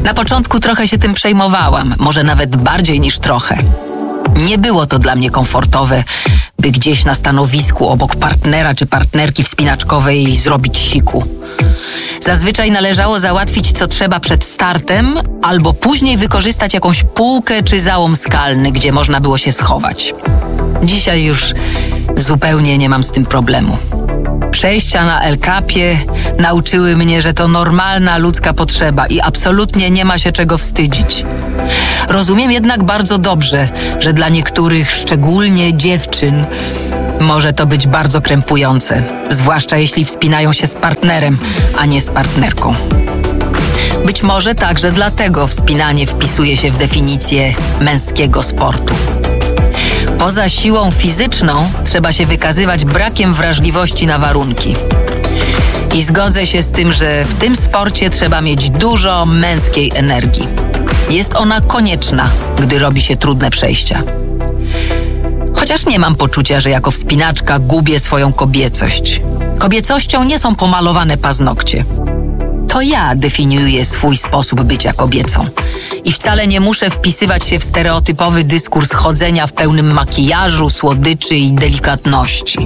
Na początku trochę się tym przejmowałam, może nawet bardziej niż trochę. Nie było to dla mnie komfortowe, by gdzieś na stanowisku obok partnera czy partnerki wspinaczkowej zrobić siku. Zazwyczaj należało załatwić co trzeba przed startem, albo później wykorzystać jakąś półkę czy załom skalny, gdzie można było się schować. Dzisiaj już zupełnie nie mam z tym problemu. Przejścia na El Capie nauczyły mnie, że to normalna ludzka potrzeba i absolutnie nie ma się czego wstydzić. Rozumiem jednak bardzo dobrze, że dla niektórych, szczególnie dziewczyn, może to być bardzo krępujące, zwłaszcza jeśli wspinają się z partnerem, a nie z partnerką. Być może także dlatego wspinanie wpisuje się w definicję męskiego sportu. Poza siłą fizyczną trzeba się wykazywać brakiem wrażliwości na warunki. I zgodzę się z tym, że w tym sporcie trzeba mieć dużo męskiej energii. Jest ona konieczna, gdy robi się trudne przejścia. Chociaż nie mam poczucia, że jako wspinaczka gubię swoją kobiecość. Kobiecością nie są pomalowane paznokcie. To ja definiuję swój sposób bycia kobiecą. I wcale nie muszę wpisywać się w stereotypowy dyskurs chodzenia w pełnym makijażu, słodyczy i delikatności.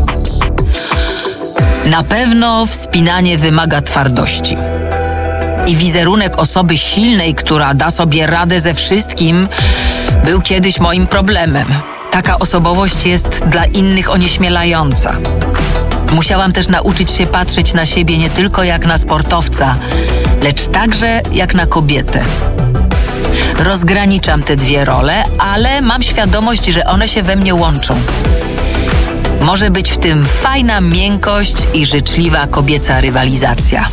Na pewno wspinanie wymaga twardości. I wizerunek osoby silnej, która da sobie radę ze wszystkim, był kiedyś moim problemem. Taka osobowość jest dla innych onieśmielająca. Musiałam też nauczyć się patrzeć na siebie nie tylko jak na sportowca, lecz także jak na kobietę. Rozgraniczam te dwie role, ale mam świadomość, że one się we mnie łączą. Może być w tym fajna miękkość i życzliwa kobieca rywalizacja.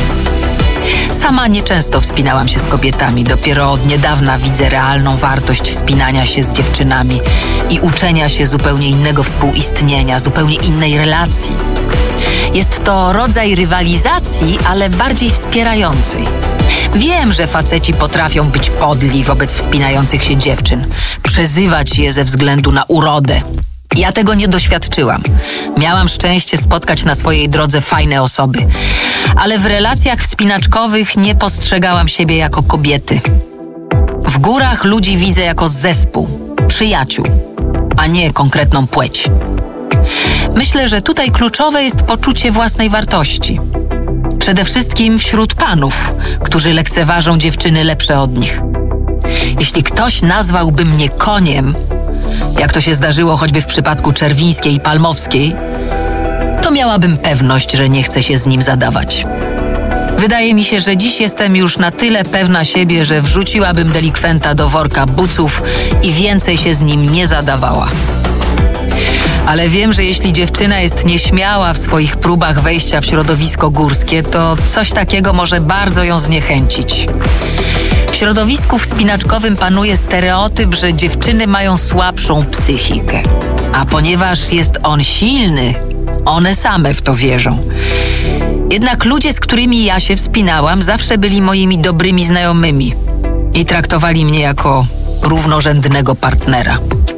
Sama nieczęsto wspinałam się z kobietami. Dopiero od niedawna widzę realną wartość wspinania się z dziewczynami i uczenia się zupełnie innego współistnienia, zupełnie innej relacji. Jest to rodzaj rywalizacji, ale bardziej wspierającej. Wiem, że faceci potrafią być podli wobec wspinających się dziewczyn, przezywać je ze względu na urodę. Ja tego nie doświadczyłam. Miałam szczęście spotkać na swojej drodze fajne osoby, ale w relacjach wspinaczkowych nie postrzegałam siebie jako kobiety. W górach ludzi widzę jako zespół, przyjaciół, a nie konkretną płeć. Myślę, że tutaj kluczowe jest poczucie własnej wartości. Przede wszystkim wśród panów, którzy lekceważą dziewczyny lepsze od nich. Jeśli ktoś nazwałby mnie koniem, jak to się zdarzyło choćby w przypadku Czerwińskiej i Palmowskiej, to miałabym pewność, że nie chcę się z nim zadawać. Wydaje mi się, że dziś jestem już na tyle pewna siebie, że wrzuciłabym delikwenta do worka buców i więcej się z nim nie zadawała. Ale wiem, że jeśli dziewczyna jest nieśmiała w swoich próbach wejścia w środowisko górskie, to coś takiego może bardzo ją zniechęcić. W środowisku wspinaczkowym panuje stereotyp, że dziewczyny mają słabszą psychikę. A ponieważ jest on silny, one same w to wierzą. Jednak ludzie, z którymi ja się wspinałam, zawsze byli moimi dobrymi znajomymi i traktowali mnie jako równorzędnego partnera.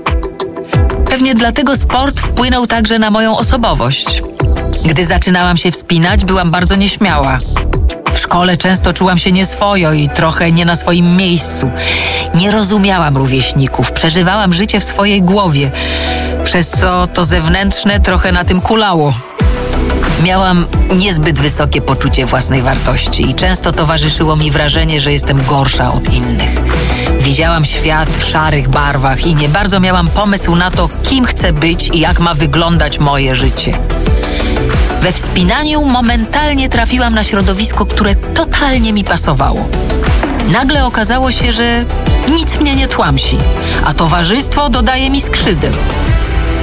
Pewnie dlatego sport wpłynął także na moją osobowość. Gdy zaczynałam się wspinać, byłam bardzo nieśmiała. W szkole często czułam się nieswojo i trochę nie na swoim miejscu. Nie rozumiałam rówieśników, przeżywałam życie w swojej głowie, przez co to zewnętrzne trochę na tym kulało. Miałam niezbyt wysokie poczucie własnej wartości i często towarzyszyło mi wrażenie, że jestem gorsza od innych. Widziałam świat w szarych barwach i nie bardzo miałam pomysł na to, kim chcę być i jak ma wyglądać moje życie. We wspinaniu momentalnie trafiłam na środowisko, które totalnie mi pasowało. Nagle okazało się, że nic mnie nie tłamsi, a towarzystwo dodaje mi skrzydeł.